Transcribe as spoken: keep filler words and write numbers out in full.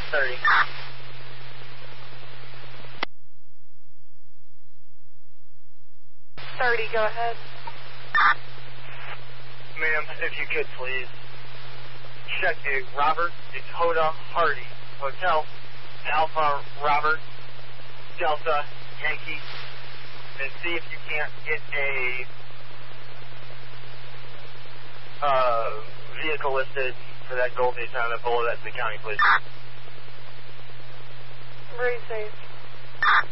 thirty. thirty, go ahead. Ma'am, if you could please check a Robert Dakota Hardy Hotel, Alpha Robert Delta Yankee, and see if you can't get a uh, vehicle listed for that gold Nissan Evola that's in the county, please. Very safe.